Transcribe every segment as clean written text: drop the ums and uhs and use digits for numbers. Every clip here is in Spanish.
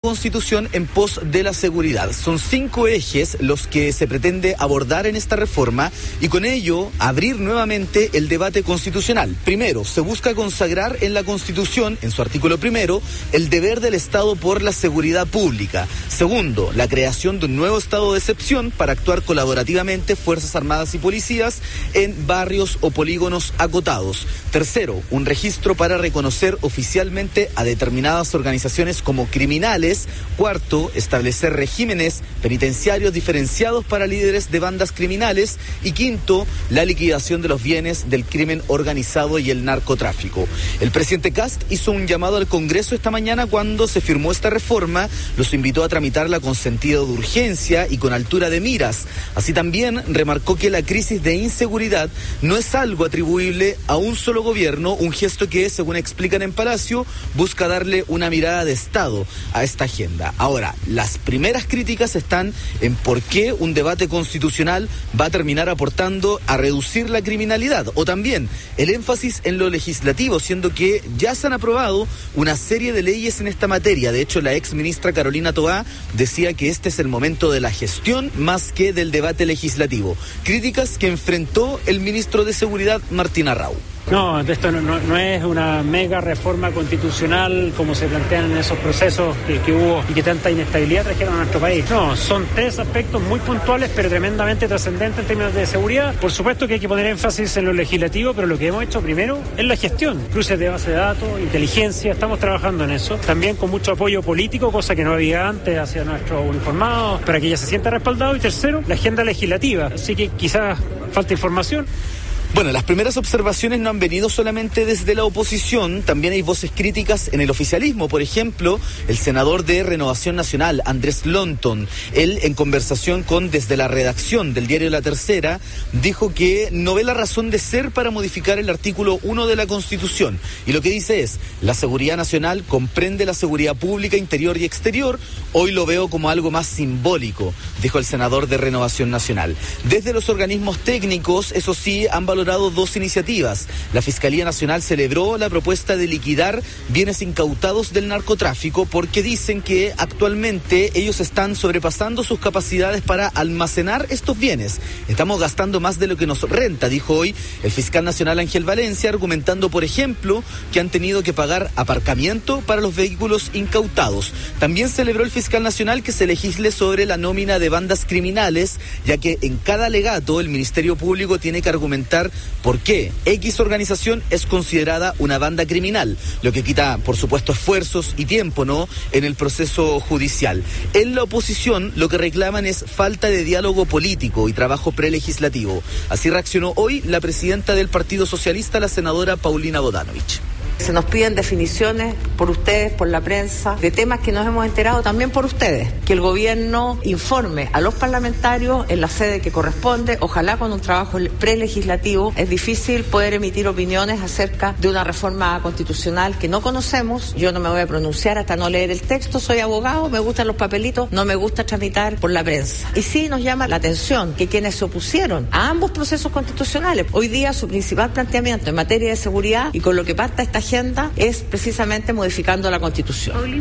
Constitución en pos de la seguridad. Son 5 ejes los que se pretende abordar en esta reforma y con ello abrir nuevamente el debate constitucional. Primero, se busca consagrar en la Constitución, en su artículo primero, el deber del Estado por la seguridad pública. Segundo, la creación de un nuevo estado de excepción para actuar colaborativamente Fuerzas Armadas y policías en barrios o polígonos acotados. Tercero, un registro para reconocer oficialmente a determinadas organizaciones como criminales. Cuarto, establecer regímenes penitenciarios diferenciados para líderes de bandas criminales. Y quinto, la liquidación de los bienes del crimen organizado y el narcotráfico. El presidente Kast hizo un llamado al Congreso esta mañana cuando se firmó esta reforma. Los invitó a tramitarla con sentido de urgencia y con altura de miras. Así también remarcó que la crisis de inseguridad no es algo atribuible a un solo gobierno, un gesto que, según explican en Palacio, busca darle una mirada de Estado a esta agenda. Ahora, las primeras críticas están en por qué un debate constitucional va a terminar aportando a reducir la criminalidad, o también el énfasis en lo legislativo, siendo que ya se han aprobado una serie de leyes en esta materia. De hecho, la ex ministra Carolina Toá decía que este es el momento de la gestión más que del debate legislativo. Críticas que enfrentó el ministro de Seguridad, Martín Arrau. No, esto no es una mega reforma constitucional como se plantean en esos procesos que hubo y que tanta inestabilidad trajeron a nuestro país. No, son 3 aspectos muy puntuales pero tremendamente trascendentes en términos de seguridad. Por supuesto que hay que poner énfasis en lo legislativo, pero lo que hemos hecho primero es la gestión. Cruces de base de datos, inteligencia, estamos trabajando en eso. También con mucho apoyo político, cosa que no había antes hacia nuestros uniformados, para que ella se sienta respaldado. Y tercero, la agenda legislativa. Así que quizás falta información. Bueno, las primeras observaciones no han venido solamente desde la oposición, también hay voces críticas en el oficialismo. Por ejemplo, el senador de Renovación Nacional, Andrés Lonton, él en conversación con desde la redacción del diario La Tercera, dijo que no ve la razón de ser para modificar el artículo 1 de la Constitución. Y lo que dice es, la seguridad nacional comprende la seguridad pública interior y exterior, hoy lo veo como algo más simbólico, dijo el senador de Renovación Nacional. Desde los organismos técnicos, eso sí, han valorado 2 iniciativas. La Fiscalía Nacional celebró la propuesta de liquidar bienes incautados del narcotráfico porque dicen que actualmente ellos están sobrepasando sus capacidades para almacenar estos bienes. Estamos gastando más de lo que nos renta, dijo hoy el fiscal nacional Ángel Valencia, argumentando, por ejemplo, que han tenido que pagar aparcamiento para los vehículos incautados. También celebró el fiscal nacional que se legisle sobre la nómina de bandas criminales, ya que en cada alegato el Ministerio Público tiene que argumentar por qué X organización es considerada una banda criminal, lo que quita, por supuesto, esfuerzos y tiempo, ¿no?, en el proceso judicial. En la oposición lo que reclaman es falta de diálogo político y trabajo prelegislativo. Así reaccionó hoy la presidenta del Partido Socialista, la senadora Paulina Bodanovich. Se nos piden definiciones por ustedes, por la prensa, de temas que nos hemos enterado también por ustedes. Que el gobierno informe a los parlamentarios en la sede que corresponde, ojalá con un trabajo prelegislativo. Es difícil poder emitir opiniones acerca de una reforma constitucional que no conocemos. Yo no me voy a pronunciar hasta no leer el texto, soy abogado, me gustan los papelitos, no me gusta tramitar por la prensa. Y sí nos llama la atención que quienes se opusieron a ambos procesos constitucionales, hoy día su principal planteamiento en materia de seguridad y con lo que pacta esta agenda es precisamente modificando la Constitución.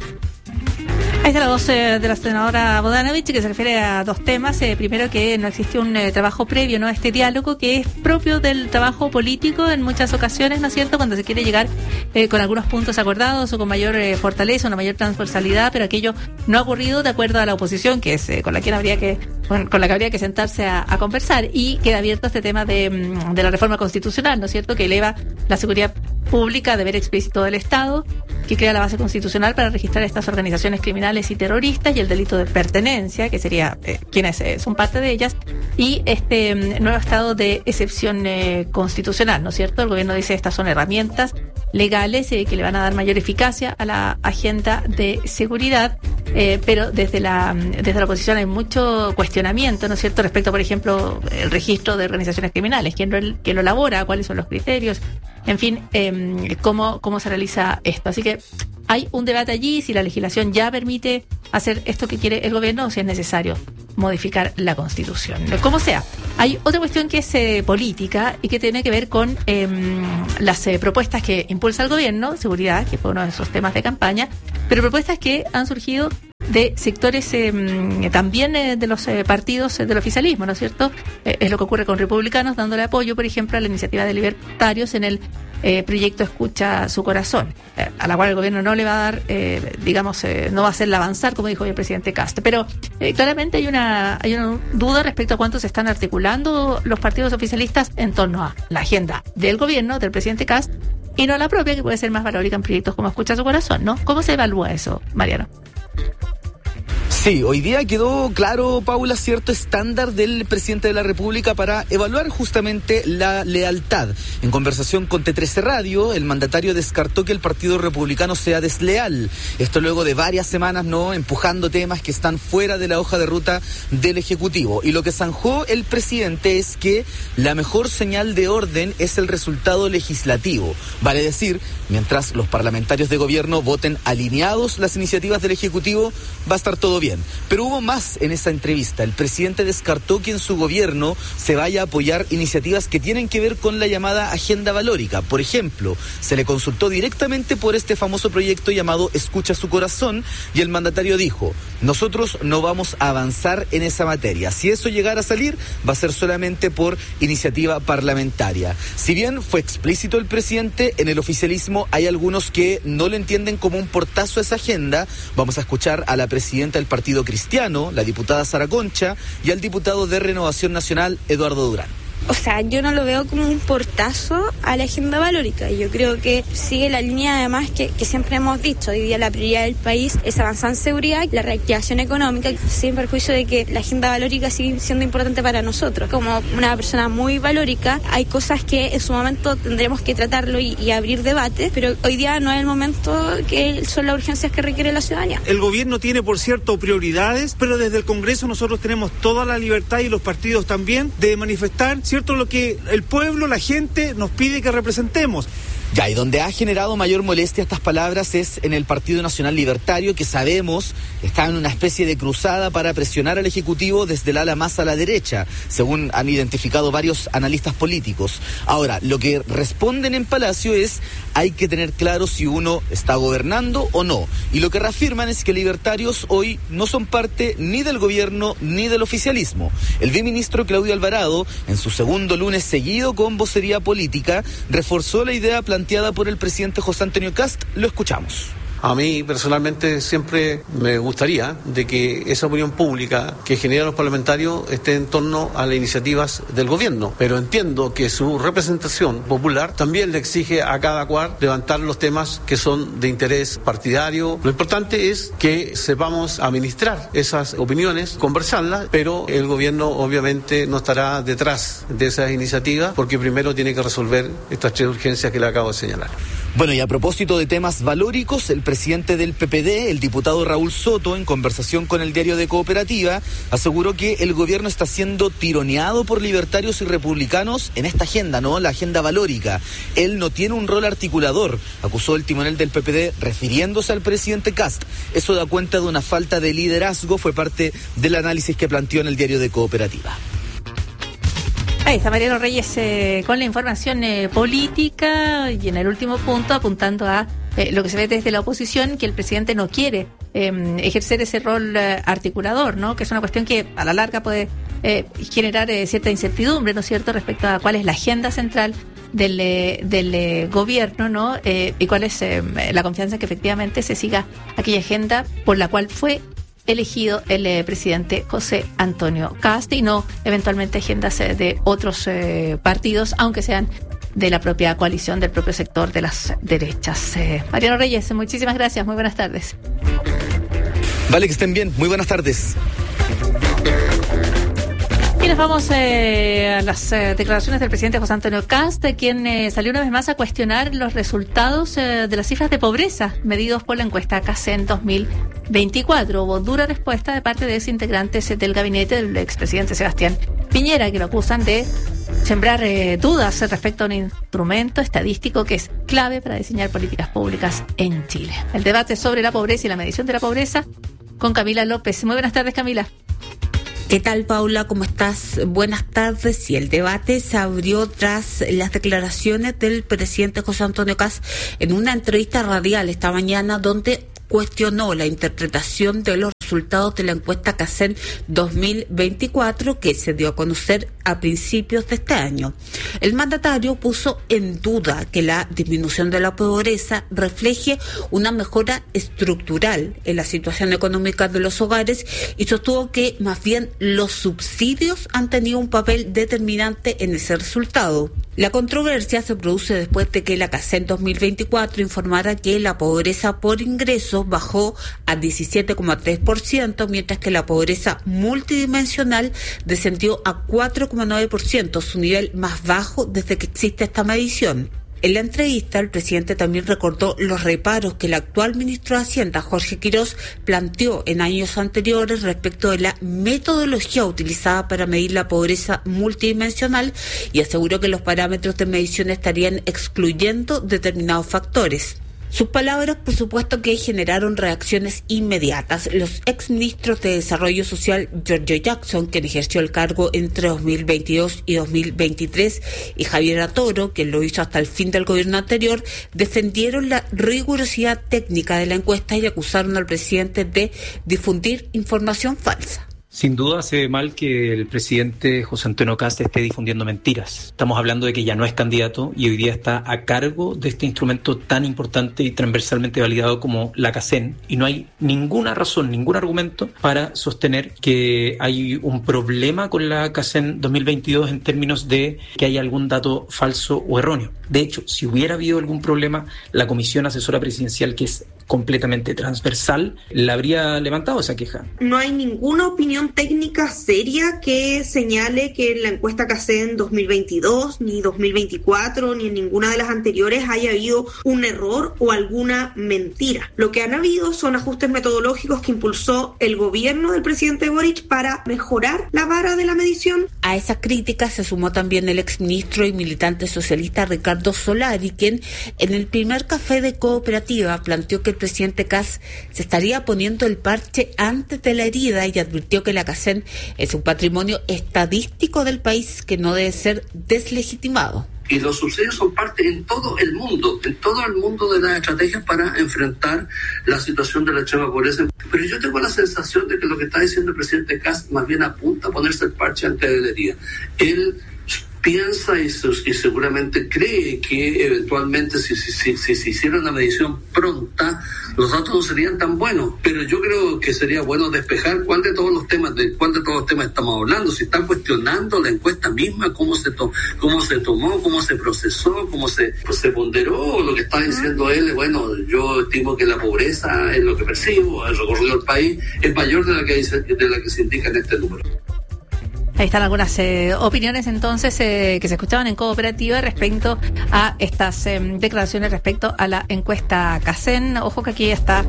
Ahí está la voz de la senadora Bodanovich, que se refiere a 2 temas. Primero, que no existió un trabajo previo, ¿no?, a este diálogo, que es propio del trabajo político en muchas ocasiones, ¿no es cierto?, cuando se quiere llegar con algunos puntos acordados o con mayor fortaleza, una mayor transversalidad, pero aquello no ha ocurrido de acuerdo a la oposición, que es con la que habría que sentarse a conversar. Y queda abierto este tema de la reforma constitucional, ¿no es cierto?, que eleva la seguridad pública, deber explícito del Estado, que crea la base constitucional para registrar estas organizaciones criminales y terroristas, y el delito de pertenencia, que sería quienes son parte de ellas, y este nuevo estado de excepción constitucional, ¿no es cierto? El gobierno dice estas son herramientas legales que le van a dar mayor eficacia a la agenda de seguridad, pero desde la oposición hay mucho cuestionamiento, ¿no es cierto?, respecto, por ejemplo, el registro de organizaciones criminales, quién lo elabora, cuáles son los criterios, en fin, cómo se realiza esto. Así que hay un debate allí, si la legislación ya permite hacer esto que quiere el gobierno o si es necesario modificar la Constitución. Como sea, hay otra cuestión que es política y que tiene que ver con las propuestas que impulsa el gobierno, seguridad, que fue uno de esos temas de campaña, pero propuestas que han surgido de sectores también de los partidos del oficialismo, ¿no es cierto? Es lo que ocurre con republicanos, dándole apoyo, por ejemplo, a la iniciativa de libertarios en el proyecto Escucha su Corazón, a la cual el gobierno no le va a dar, no va a hacerla avanzar, como dijo hoy el presidente Kast. Pero claramente hay una duda respecto a cuánto se están articulando los partidos oficialistas en torno a la agenda del gobierno, del presidente Kast, y no la propia, que puede ser más valórica en proyectos como Escucha su Corazón, ¿no? ¿Cómo se evalúa eso, Mariano? Sí, hoy día quedó claro, Paula, cierto estándar del presidente de la República para evaluar justamente la lealtad. En conversación con T13 Radio, el mandatario descartó que el Partido Republicano sea desleal. Esto luego de varias semanas, empujando temas que están fuera de la hoja de ruta del Ejecutivo. Y lo que zanjó el presidente es que la mejor señal de orden es el resultado legislativo. Vale decir, mientras los parlamentarios de gobierno voten alineados las iniciativas del Ejecutivo, va a estar todo bien. Pero hubo más en esa entrevista. El presidente descartó que en su gobierno se vaya a apoyar iniciativas que tienen que ver con la llamada agenda valórica. Por ejemplo, se le consultó directamente por este famoso proyecto llamado Escucha su Corazón, y el mandatario dijo: nosotros no vamos a avanzar en esa materia. Si eso llegara a salir, va a ser solamente por iniciativa parlamentaria. Si bien fue explícito el presidente, en el oficialismo hay algunos que no lo entienden como un portazo a esa agenda. Vamos a escuchar a la presidenta del Partido Cristiano, la diputada Sara Concha, y al diputado de Renovación Nacional, Eduardo Durán. O sea, yo no lo veo como un portazo a la agenda valórica. Yo creo que sigue la línea, además, que siempre hemos dicho. Hoy día la prioridad del país es avanzar en seguridad y la reactivación económica, sin perjuicio de que la agenda valórica sigue siendo importante para nosotros. Como una persona muy valórica, hay cosas que en su momento tendremos que tratarlo y abrir debate, pero hoy día no es el momento que son las urgencias que requiere la ciudadanía. El gobierno tiene, por cierto, prioridades, pero desde el Congreso nosotros tenemos toda la libertad, y los partidos también, de manifestar, ¿cierto?, lo que el pueblo, la gente, nos pide que representemos. Ya, y donde ha generado mayor molestia estas palabras es en el Partido Nacional Libertario, que sabemos está en una especie de cruzada para presionar al Ejecutivo desde el ala más a la derecha, según han identificado varios analistas políticos. Ahora, lo que responden en Palacio es: hay que tener claro si uno está gobernando o no. Y lo que reafirman es que libertarios hoy no son parte ni del gobierno ni del oficialismo. El viceministro Claudio Alvarado, en su segundo lunes seguido con vocería política, reforzó la idea planteada por el presidente José Antonio Kast. Lo escuchamos. A mí personalmente siempre me gustaría de que esa opinión pública que generan los parlamentarios esté en torno a las iniciativas del gobierno, pero entiendo que su representación popular también le exige a cada cual levantar los temas que son de interés partidario. Lo importante es que sepamos administrar esas opiniones, conversarlas, pero el gobierno obviamente no estará detrás de esas iniciativas, porque primero tiene que resolver estas tres urgencias que le acabo de señalar. Bueno, y a propósito de temas valóricos, el presidente del PPD, el diputado Raúl Soto, en conversación con el diario de Cooperativa, aseguró que el gobierno está siendo tironeado por libertarios y republicanos en esta agenda, la agenda valórica. Él no tiene un rol articulador, acusó el timonel del PPD, refiriéndose al presidente Kast. Eso da cuenta de una falta de liderazgo, fue parte del análisis que planteó en el diario de Cooperativa. Ahí está Mariano Reyes con la información política, y en el último punto apuntando a lo que se ve desde la oposición, que el presidente no quiere ejercer ese rol articulador, ¿no? Que es una cuestión que a la larga puede generar cierta incertidumbre, ¿no es cierto?, respecto a cuál es la agenda central del gobierno, ¿no? Y cuál es la confianza en que efectivamente se siga aquella agenda por la cual fue elegido el presidente José Antonio Kast, y no eventualmente agendas de otros partidos, aunque sean de la propia coalición, del propio sector de las derechas. Mariano Reyes, muchísimas gracias, muy buenas tardes. Vale, que estén bien, muy buenas tardes. Y nos vamos a las declaraciones del presidente José Antonio Kast, quien salió una vez más a cuestionar los resultados de las cifras de pobreza medidos por la encuesta CACEN 2024. Hubo dura respuesta de parte de exintegrantes del gabinete del expresidente Sebastián Piñera, que lo acusan de sembrar dudas respecto a un instrumento estadístico que es clave para diseñar políticas públicas en Chile. El debate sobre la pobreza y la medición de la pobreza con Camila López. Muy buenas tardes, Camila. ¿Qué tal, Paula? ¿Cómo estás? Buenas tardes. Y el debate se abrió tras las declaraciones del presidente José Antonio Kast en una entrevista radial esta mañana, donde cuestionó la interpretación de los resultados de la encuesta CACEN 2024 que se dio a conocer a principios de este año. El mandatario puso en duda que la disminución de la pobreza refleje una mejora estructural en la situación económica de los hogares y sostuvo que más bien los subsidios han tenido un papel determinante en ese resultado. La controversia se produce después de que la CACEN 2024 informara que la pobreza por ingresos bajó a 17,3%, mientras que la pobreza multidimensional descendió a 4,9%, su nivel más bajo desde que existe esta medición. En la entrevista, el presidente también recordó los reparos que el actual ministro de Hacienda, Jorge Quirós, planteó en años anteriores respecto de la metodología utilizada para medir la pobreza multidimensional y aseguró que los parámetros de medición estarían excluyendo determinados factores. Sus palabras, por supuesto, que generaron reacciones inmediatas. Los exministros de Desarrollo Social, Giorgio Jackson, quien ejerció el cargo entre 2022 y 2023, y Javier Atoro, quien lo hizo hasta el fin del gobierno anterior, defendieron la rigurosidad técnica de la encuesta y acusaron al presidente de difundir información falsa. Sin duda se ve mal que el presidente José Antonio Kast esté difundiendo mentiras. Estamos hablando de que ya no es candidato y hoy día está a cargo de este instrumento tan importante y transversalmente validado como la CACEN, y no hay ninguna razón, ningún argumento para sostener que hay un problema con la CACEN 2022 en términos de que hay algún dato falso o erróneo. De hecho, si hubiera habido algún problema, la Comisión Asesora Presidencial, que es completamente transversal, la habría levantado esa queja. No hay ninguna opinión técnica seria que señale que en la encuesta CACEN 2022, ni 2024, ni en ninguna de las anteriores haya habido un error o alguna mentira. Lo que han habido son ajustes metodológicos que impulsó el gobierno del presidente Boric para mejorar la vara de la medición. A esa crítica se sumó también el exministro y militante socialista Ricardo Solari, quien en el primer café de Cooperativa planteó que el presidente Kast se estaría poniendo el parche antes de la herida y advirtió que la CACEN es un patrimonio estadístico del país que no debe ser deslegitimado. Y los subsidios son parte en todo el mundo de las estrategias para enfrentar la situación de la extrema pobreza. Pero yo tengo la sensación de que lo que está diciendo el presidente Kast más bien apunta a ponerse el parche antes de la herida. Él piensa y seguramente cree que eventualmente si se hiciera una medición pronta, los datos no serían tan buenos. Pero yo creo que sería bueno despejar cuál de todos los temas estamos hablando. Si están cuestionando la encuesta misma, cómo se tomó, cómo se procesó, cómo se ponderó. Lo que está diciendo él, bueno, yo estimo que la pobreza, en lo que percibo, el recorrido del país, es mayor de la que se indica en este número. Ahí están algunas opiniones entonces que se escuchaban en Cooperativa respecto a estas declaraciones respecto a la encuesta CACEN. Ojo que aquí están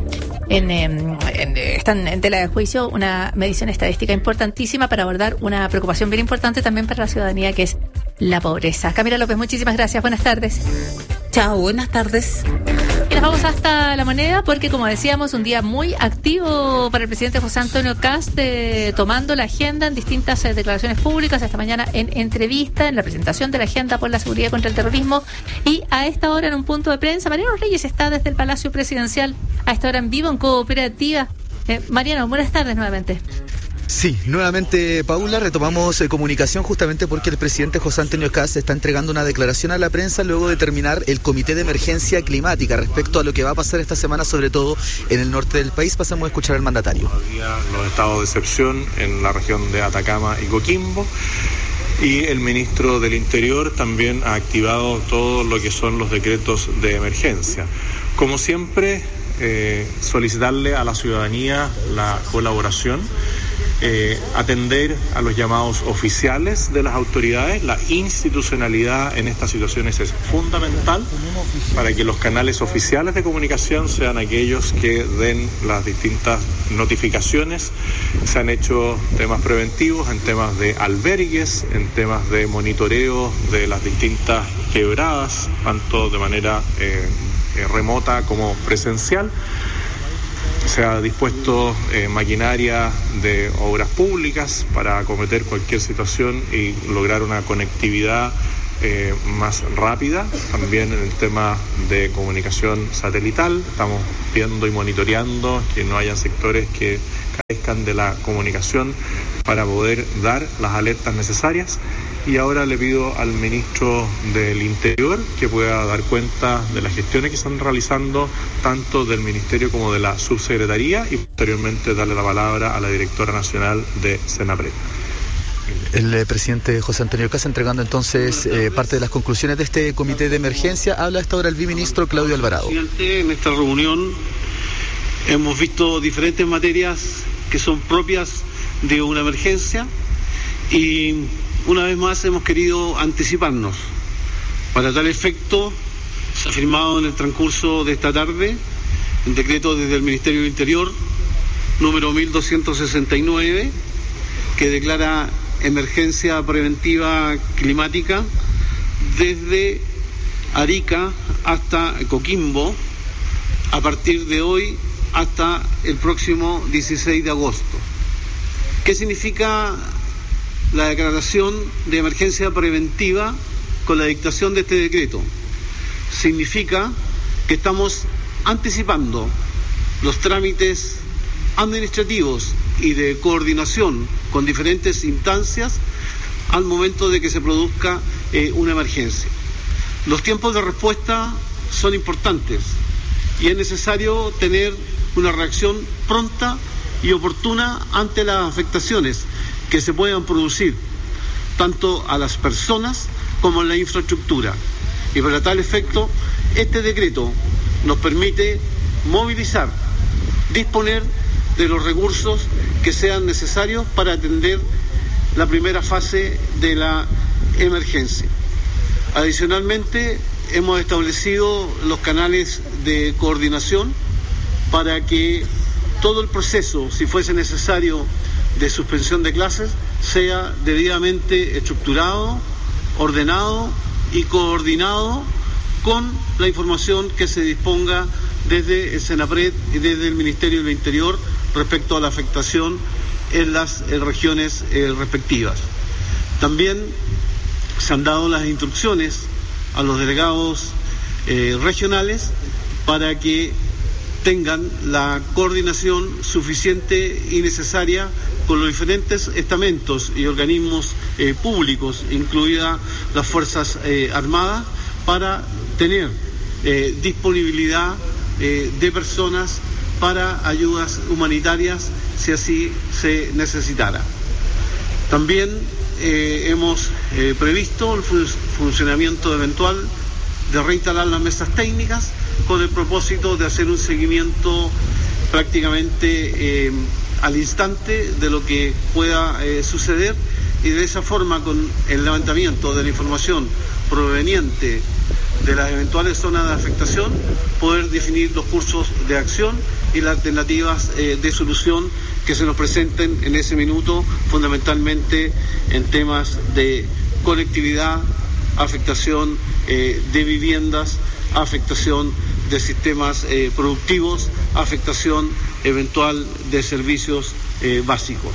en tela de juicio una medición estadística importantísima para abordar una preocupación bien importante también para la ciudadanía, que es la pobreza. Camila López, muchísimas gracias. Buenas tardes. Chao, buenas tardes. Y nos vamos hasta La Moneda porque, como decíamos, un día muy activo para el presidente José Antonio Kast, tomando la agenda en distintas declaraciones públicas. Esta mañana en entrevista, en la presentación de la agenda por la seguridad contra el terrorismo, y a esta hora en un punto de prensa. Mariano Reyes está desde el Palacio Presidencial, a esta hora en vivo en Cooperativa. Mariano, buenas tardes nuevamente. Sí, nuevamente, Paula, retomamos comunicación justamente porque el presidente José Antonio Kast está entregando una declaración a la prensa luego de terminar el Comité de Emergencia Climática respecto a lo que va a pasar esta semana, sobre todo en el norte del país. Pasamos a escuchar al mandatario. Había los estados de excepción en la región de Atacama y Coquimbo, y el ministro del Interior también ha activado todo lo que son los decretos de emergencia. Como siempre, solicitarle a la ciudadanía la colaboración, atender a los llamados oficiales de las autoridades. La institucionalidad en estas situaciones es fundamental para que los canales oficiales de comunicación sean aquellos que den las distintas notificaciones. Se han hecho temas preventivos en temas de albergues, en temas de monitoreo de las distintas quebradas, tanto de manera remota como presencial. Se ha dispuesto maquinaria de obras públicas para acometer cualquier situación y lograr una conectividad más rápida. También en el tema de comunicación satelital estamos viendo y monitoreando que no hayan sectores que carezcan de la comunicación para poder dar las alertas necesarias. Y ahora le pido al ministro del Interior que pueda dar cuenta de las gestiones que están realizando tanto del Ministerio como de la Subsecretaría y posteriormente darle la palabra a la directora nacional de Senapred. El presidente José Antonio Kast entregando entonces parte de las conclusiones de este comité de emergencia. Habla a esta hora el viceministro Claudio Alvarado. En esta reunión hemos visto diferentes materias que son propias de una emergencia y una vez más hemos querido anticiparnos. Para tal efecto, se ha firmado en el transcurso de esta tarde el decreto desde el Ministerio del Interior número 1269 que declara emergencia preventiva climática desde Arica hasta Coquimbo a partir de hoy hasta el próximo 16 de agosto. ¿Qué significa la declaración de emergencia preventiva con la dictación de este decreto? Significa que estamos anticipando los trámites administrativos y de coordinación con diferentes instancias al momento de que se produzca una emergencia. Los tiempos de respuesta son importantes y es necesario tener una reacción pronta y oportuna ante las afectaciones que se puedan producir tanto a las personas como a la infraestructura. Y para tal efecto, este decreto nos permite movilizar, disponer de los recursos que sean necesarios para atender la primera fase de la emergencia. Adicionalmente, hemos establecido los canales de coordinación para que todo el proceso, si fuese necesario, de suspensión de clases, sea debidamente estructurado, ordenado y coordinado con la información que se disponga desde el Senapred y desde el Ministerio del Interior respecto a la afectación en las regiones respectivas. También se han dado las instrucciones a los delegados regionales para que tengan la coordinación suficiente y necesaria con los diferentes estamentos y organismos públicos, incluidas las Fuerzas Armadas, para tener disponibilidad de personas para ayudas humanitarias si así se necesitara. También hemos previsto el funcionamiento eventual de reinstalar las mesas técnicas con el propósito de hacer un seguimiento prácticamente al instante de lo que pueda suceder y de esa forma, con el levantamiento de la información proveniente de las eventuales zonas de afectación, poder definir los cursos de acción y las alternativas de solución que se nos presenten en ese minuto, fundamentalmente en temas de conectividad, afectación de viviendas, afectación de sistemas productivos, afectación eventual de servicios básicos.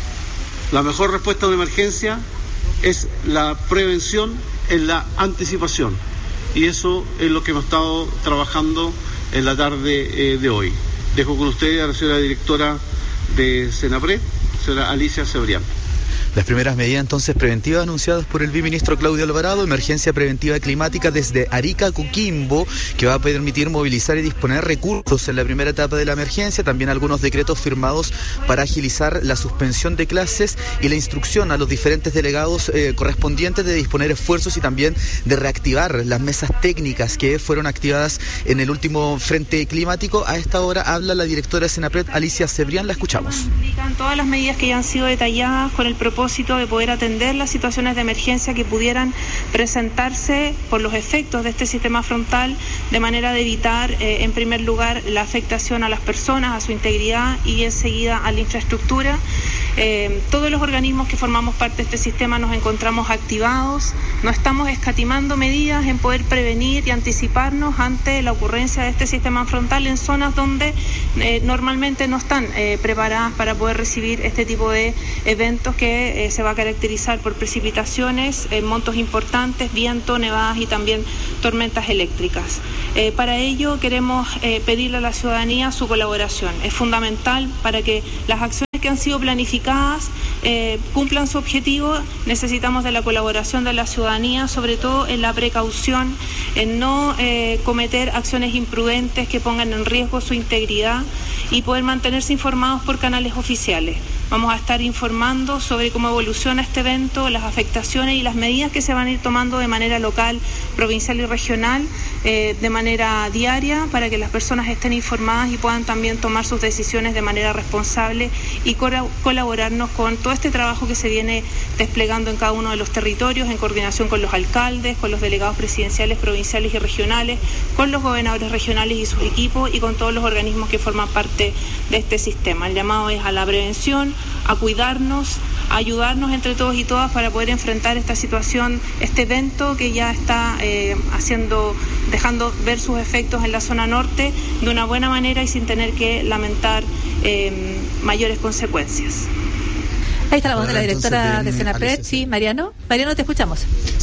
La mejor respuesta a una emergencia es la prevención, es la anticipación, y eso es lo que hemos estado trabajando en la tarde de hoy. Dejo con ustedes a la señora directora de Senapred, señora Alicia Cebrián. Las primeras medidas entonces preventivas anunciadas por el viceministro Claudio Alvarado, emergencia preventiva climática desde Arica a Coquimbo, que va a permitir movilizar y disponer recursos en la primera etapa de la emergencia, también algunos decretos firmados para agilizar la suspensión de clases y la instrucción a los diferentes delegados correspondientes de disponer esfuerzos y también de reactivar las mesas técnicas que fueron activadas en el último frente climático. A esta hora habla la directora de Senapred, Alicia Cebrián, la escuchamos. Implican todas las medidas que ya han sido detalladas con el propósito de poder atender las situaciones de emergencia que pudieran presentarse por los efectos de este sistema frontal, de manera de evitar, en primer lugar, la afectación a las personas, a su integridad y enseguida a la infraestructura. Todos los organismos que formamos parte de este sistema nos encontramos activados, no estamos escatimando medidas en poder prevenir y anticiparnos ante la ocurrencia de este sistema frontal en zonas donde normalmente no están preparadas para poder recibir este tipo de eventos que se va a caracterizar por precipitaciones, montos importantes, viento, nevadas y también tormentas eléctricas. Para ello queremos pedirle a la ciudadanía su colaboración. Es fundamental para que las acciones que han sido planificadas cumplan su objetivo. Necesitamos de la colaboración de la ciudadanía, sobre todo en la precaución, en no cometer acciones imprudentes que pongan en riesgo su integridad y poder mantenerse informados por canales oficiales. Vamos a estar informando sobre cómo evoluciona este evento, las afectaciones y las medidas que se van a ir tomando de manera local, provincial y regional, de manera diaria, para que las personas estén informadas y puedan también tomar sus decisiones de manera responsable y colaborarnos con todo este trabajo que se viene desplegando en cada uno de los territorios, en coordinación con los alcaldes, con los delegados presidenciales, provinciales y regionales, con los gobernadores regionales y sus equipos y con todos los organismos que forman parte de este sistema. El llamado es a la prevención, a cuidarnos, a ayudarnos entre todos y todas para poder enfrentar esta situación, este evento que ya está dejando ver sus efectos en la zona norte de una buena manera y sin tener que lamentar mayores consecuencias. Ahí está la voz de la directora de Senapred. Sí, Mariano, te escuchamos.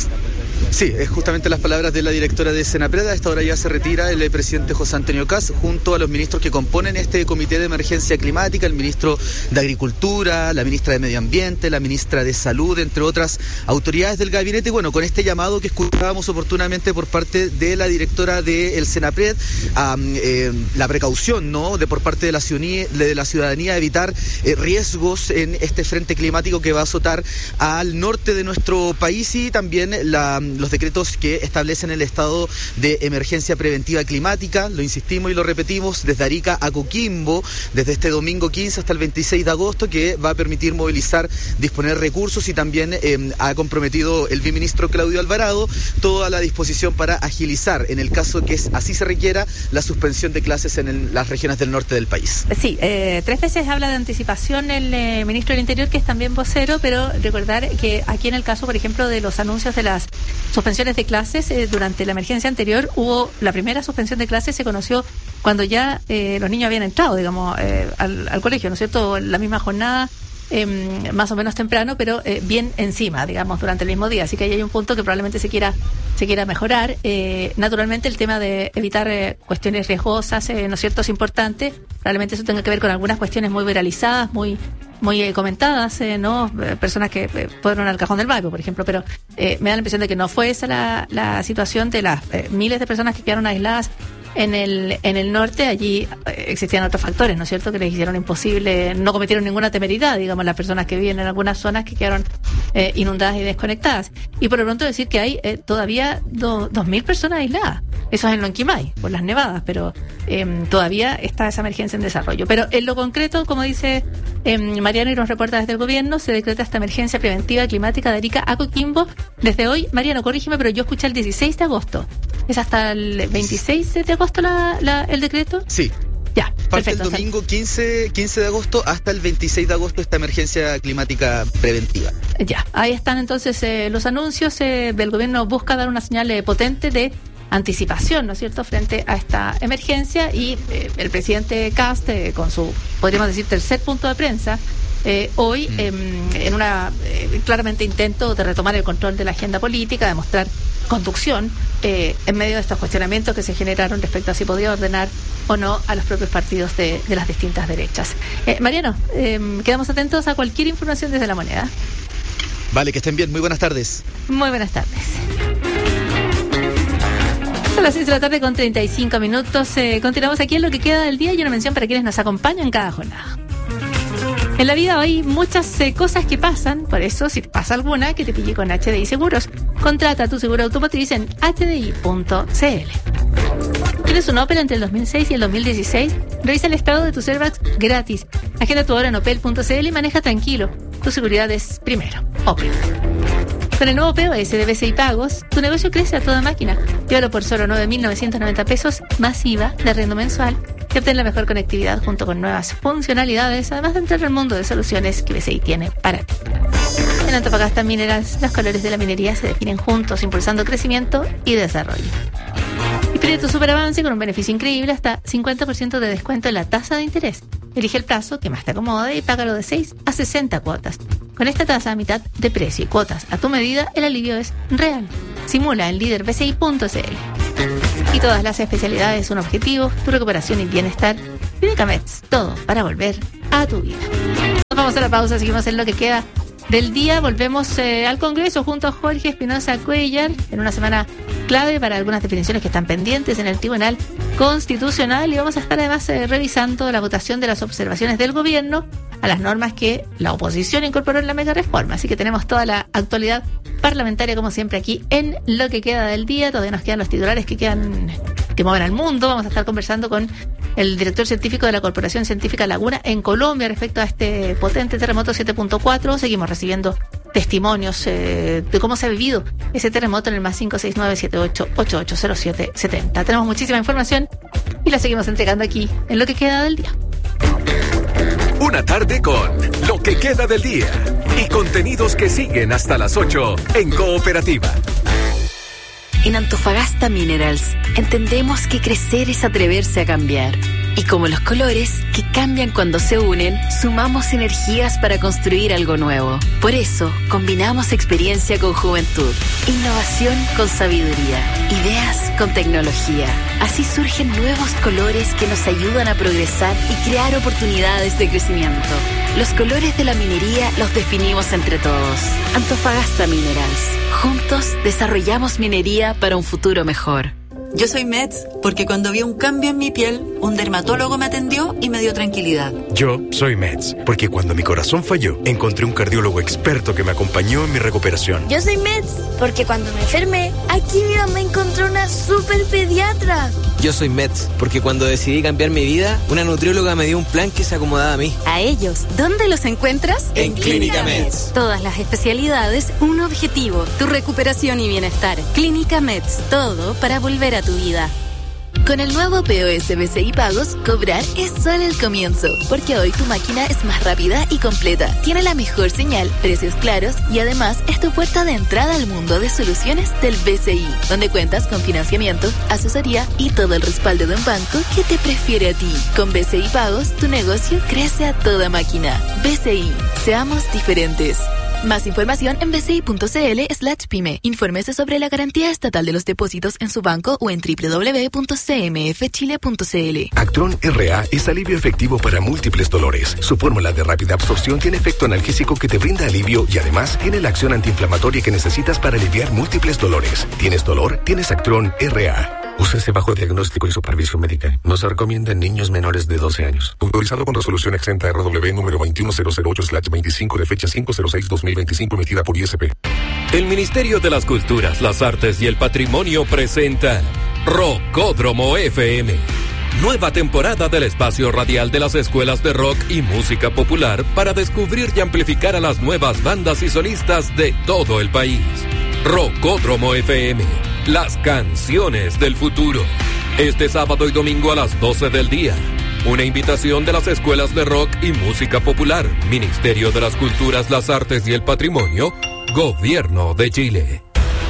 Sí, es justamente las palabras de la directora de Senapred. A esta hora ya se retira el presidente José Antonio Kast junto a los ministros que componen este comité de emergencia climática, el ministro de Agricultura, la ministra de Medio Ambiente, la ministra de Salud, entre otras autoridades del gabinete. Bueno, con este llamado que escuchábamos oportunamente por parte de la directora del Senapred a la precaución, ¿no?, por parte de la ciudadanía, evitar riesgos en este frente climático que va a azotar al norte de nuestro país, y también los decretos que establecen el estado de emergencia preventiva climática, lo insistimos y lo repetimos, desde Arica a Coquimbo, desde este domingo 15 hasta el 26 de agosto, que va a permitir movilizar, disponer recursos, y también ha comprometido el viceministro Claudio Alvarado toda la disposición para agilizar, en el caso que así se requiera, la suspensión de clases en las regiones del norte del país. Sí, 3 veces habla de anticipación el ministro del Interior, que es también vocero, pero recordar que aquí en el caso, por ejemplo, de los anuncios de las suspensiones de clases, durante la emergencia anterior hubo la primera suspensión de clases, se conoció cuando ya los niños habían entrado, digamos, al colegio, ¿no es cierto?, la misma jornada, más o menos temprano, pero bien encima, digamos, durante el mismo día. Así que ahí hay un punto que probablemente se quiera mejorar. Naturalmente el tema de evitar cuestiones riesgosas, ¿no es cierto?, es importante. Probablemente eso tenga que ver con algunas cuestiones muy viralizadas, muy comentadas, ¿no? Personas que fueron al Cajón del Maipo, por ejemplo, pero me da la impresión de que no fue esa la situación de las miles de personas que quedaron aisladas en el norte. Allí existían otros factores, ¿no es cierto?, que les hicieron imposible, no cometieron ninguna temeridad, digamos, las personas que viven en algunas zonas que quedaron inundadas y desconectadas. Y por lo pronto decir que hay todavía 2.000 personas aisladas. Eso es en Lonquimay, por las nevadas, pero todavía está esa emergencia en desarrollo. Pero en lo concreto, como dice Mariano y nos reporta desde el gobierno, se decreta esta emergencia preventiva climática de Arica a Coquimbo desde hoy. Mariano, corrígeme, pero yo escuché el 16 de agosto. ¿Es hasta el 26 de agosto el decreto? Sí. Ya, parte perfecto. El domingo 15 de agosto hasta el 26 de agosto esta emergencia climática preventiva. Ya, ahí están entonces los anuncios. El gobierno busca dar una señal potente de anticipación, ¿no es cierto?, frente a esta emergencia, y el presidente Kast, con su, podríamos decir, tercer punto de prensa, hoy, en una claramente intento de retomar el control de la agenda política, de mostrar conducción en medio de estos cuestionamientos que se generaron respecto a si podía ordenar o no a los propios partidos de las distintas derechas. Mariano, quedamos atentos a cualquier información desde La Moneda. Vale, que estén bien. Muy buenas tardes. Muy buenas tardes. Son las 6 de la tarde con 35 minutos. Continuamos aquí en lo que queda del día y una mención para quienes nos acompañan cada jornada. En la vida hay muchas cosas que pasan, por eso si te pasa alguna, que te pille con HDI Seguros. Contrata tu seguro automotriz en hdi.cl. ¿Tienes un Opel entre el 2006 y el 2016? Revisa el estado de tus airbags gratis. Agenda tu hora en opel.cl y maneja tranquilo. Tu seguridad es primero. Opel. Con el nuevo POS de BCI Pagos, tu negocio crece a toda máquina. Llévalo por solo 9.990 pesos más IVA de arriendo mensual y obtén la mejor conectividad junto con nuevas funcionalidades, además de entrar al mundo de soluciones que BCI tiene para ti. En Antofagasta Minerals, los colores de la minería se definen juntos, impulsando crecimiento y desarrollo. Y pide tu superavance con un beneficio increíble, hasta 50% de descuento en la tasa de interés. Elige el plazo que más te acomode y págalo de 6 a 60 cuotas. Con esta tasa a mitad de precio y cuotas a tu medida, el alivio es real. Simula en líder BCI.cl. Y todas las especialidades, un objetivo, tu recuperación y bienestar. Clínica Meds, todo para volver a tu vida. Nos vamos a la pausa, seguimos en lo que queda del día. Volvemos al Congreso junto a Jorge Espinosa Cuellar en una semana clave para algunas definiciones que están pendientes en el Tribunal Constitucional, y vamos a estar además revisando la votación de las observaciones del gobierno a las normas que la oposición incorporó en la mega reforma. Así que tenemos toda la actualidad parlamentaria como siempre aquí en lo que queda del día. Todavía nos quedan los titulares que mueven al mundo. Vamos a estar conversando con el director científico de la Corporación Científica Laguna en Colombia respecto a este potente terremoto 7.4. Seguimos recibiendo testimonios de cómo se ha vivido ese terremoto en el más 569-78880770. Tenemos muchísima información y la seguimos entregando aquí en lo que queda del día. Una tarde con lo que queda del día y contenidos que siguen hasta las 8 en Cooperativa. En Antofagasta Minerals entendemos que crecer es atreverse a cambiar. Y como los colores, que cambian cuando se unen, sumamos energías para construir algo nuevo. Por eso, combinamos experiencia con juventud, innovación con sabiduría, ideas con tecnología. Así surgen nuevos colores que nos ayudan a progresar y crear oportunidades de crecimiento. Los colores de la minería los definimos entre todos. Antofagasta Minerals. Juntos desarrollamos minería para un futuro mejor. Yo soy Meds porque cuando vi un cambio en mi piel, un dermatólogo me atendió y me dio tranquilidad. Yo soy Meds porque cuando mi corazón falló, encontré un cardiólogo experto que me acompañó en mi recuperación. Yo soy Meds porque cuando me enfermé, aquí mi mamá encontró una super pediatra. Yo soy Meds porque cuando decidí cambiar mi vida, una nutrióloga me dio un plan que se acomodaba a mí. A ellos, ¿dónde los encuentras? En Clínica Meds. Todas las especialidades, un objetivo, tu recuperación y bienestar. Clínica Meds, todo para volver a tu vida. Con el nuevo POS BCI Pagos, cobrar es solo el comienzo, porque hoy tu máquina es más rápida y completa, tiene la mejor señal, precios claros y además es tu puerta de entrada al mundo de soluciones del BCI, donde cuentas con financiamiento, asesoría y todo el respaldo de un banco que te prefiere a ti. Con BCI Pagos, tu negocio crece a toda máquina. BCI, seamos diferentes. Más información en bci.cl/pyme. Infórmese sobre la garantía estatal de los depósitos en su banco o en www.cmfchile.cl. Actron RA es alivio efectivo para múltiples dolores. Su fórmula de rápida absorción tiene efecto analgésico que te brinda alivio y además tiene la acción antiinflamatoria que necesitas para aliviar múltiples dolores. ¿Tienes dolor? Tienes Actron RA. Úsese bajo diagnóstico y supervisión médica. No se recomienda en niños menores de 12 años. Autorizado con resolución exenta RW número 21008/25 de fecha 5/06/2025 emitida por ISP. El Ministerio de las Culturas, las Artes y el Patrimonio presenta Rockódromo FM. Nueva temporada del espacio radial de las escuelas de rock y música popular para descubrir y amplificar a las nuevas bandas y solistas de todo el país. Rockódromo FM, las canciones del futuro. Este sábado y domingo a las 12 del día. Una invitación de las escuelas de rock y música popular, Ministerio de las Culturas, las Artes y el Patrimonio, Gobierno de Chile.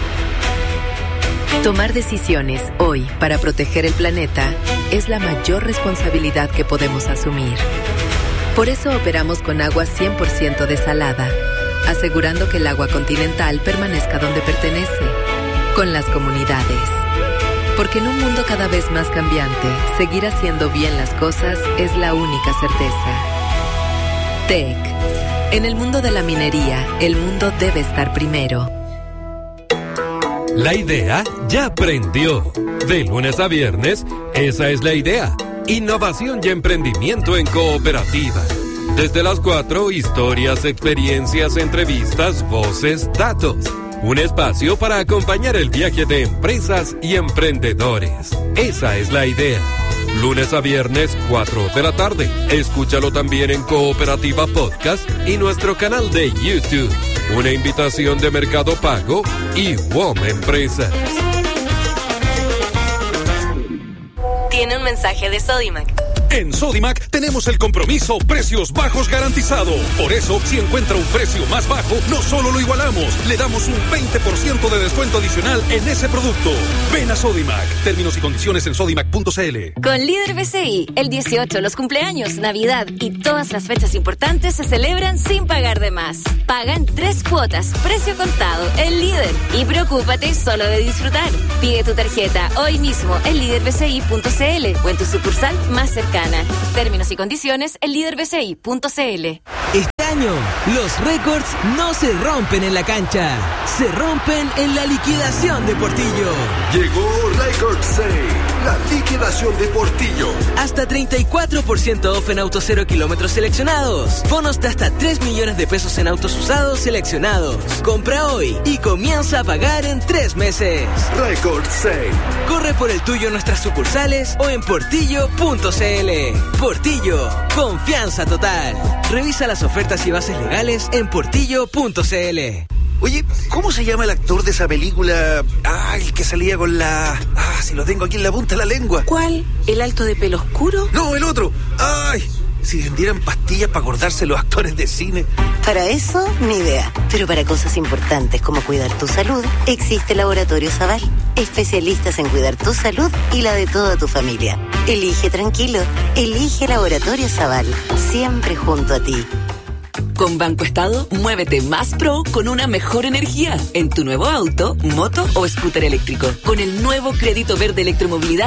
Tomar decisiones hoy para proteger el planeta es la mayor responsabilidad que podemos asumir. Por eso operamos con agua 100% desalada, asegurando que el agua continental permanezca donde pertenece, con las comunidades. Porque en un mundo cada vez más cambiante, seguir haciendo bien las cosas es la única certeza. TEC. En el mundo de la minería, el mundo debe estar primero. La idea ya prendió. De lunes a viernes, esa es la idea. Innovación y emprendimiento en Cooperativa. Desde las 4, historias, experiencias, entrevistas, voces, datos. Un espacio para acompañar el viaje de empresas y emprendedores. Esa es la idea. Lunes a viernes, 4 de la tarde. Escúchalo también en Cooperativa Podcast y nuestro canal de YouTube. Una invitación de Mercado Pago y WOM Empresas. Tiene un mensaje de Sodimac. En Sodimac tenemos el compromiso precios bajos garantizado. Por eso, si encuentra un precio más bajo, no solo lo igualamos, le damos un 20% de descuento adicional en ese producto. Ven a Sodimac. Términos y condiciones en sodimac.cl. Con Líder BCI, el 18, los cumpleaños, Navidad y todas las fechas importantes se celebran sin pagar de más. Paga en 3 cuotas, precio contado, el Líder. Y preocúpate solo de disfrutar. Pide tu tarjeta hoy mismo en líderbci.cl o en tu sucursal más cercana. Términos y condiciones en líderbci.cl. Este año, los récords no se rompen en la cancha, se rompen en la liquidación de Portillo. Llegó Record Sale, la liquidación de Portillo. Hasta 34% off en autos 0 kilómetros seleccionados. Bonos de hasta 3 millones de pesos en autos usados seleccionados. Compra hoy y comienza a pagar en 3 meses. Record Sale. Corre por el tuyo en nuestras sucursales o en portillo.cl. Portillo, confianza total. Revisa las ofertas y bases legales en portillo.cl. Oye, ¿cómo se llama el actor de esa película? El que salía con la... si lo tengo aquí en la punta de la lengua. ¿Cuál? ¿El alto de pelo oscuro? No, el otro. Si vendieran pastillas para acordarse los actores de cine. Para eso, ni idea. Pero para cosas importantes como cuidar tu salud, existe Laboratorio Zaval. Especialistas en cuidar tu salud y la de toda tu familia. Elige tranquilo. Elige Laboratorio Zaval. Siempre junto a ti. Con Banco Estado, muévete más pro con una mejor energía en tu nuevo auto, moto o scooter eléctrico. Con el nuevo crédito verde electromovilidad